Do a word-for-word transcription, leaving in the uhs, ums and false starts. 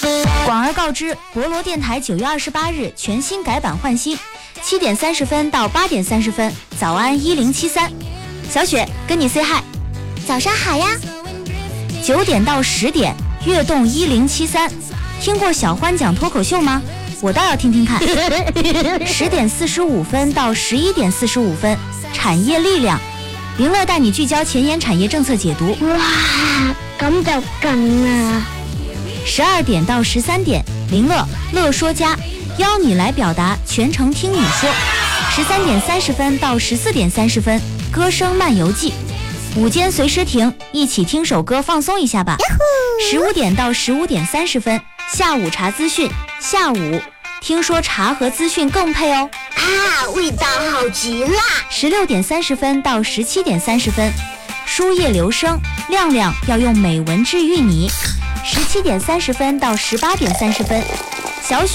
广而告之，博罗电台九月二十八日全新改版换新，七点三十分到八点三十分，早安一零七三，小雪跟你 say hi， 早上好呀。 九点到十点，悦动一零七三，听过小欢讲脱口秀吗？我倒要听听看。十点四十五分到十一点四十五分，产业力量，林乐带你聚焦前沿产业政策解读。 哇，咁就勁啦！ 十二點到十三點，林樂樂說家邀你來表達，全程聽你說。十三點三十分到十四點三十分，歌聲漫遊記。午間隨時停，一起聽首歌放鬆一下吧。十五點到十五點三十分，下午茶資訊。下午聽說茶和資訊更配哦。 啊，味道好極啦！ 十六點三十分到十七點三十分，書葉留聲，亮亮要用美文治癒你。十七點三十分到十八點三十分，小雪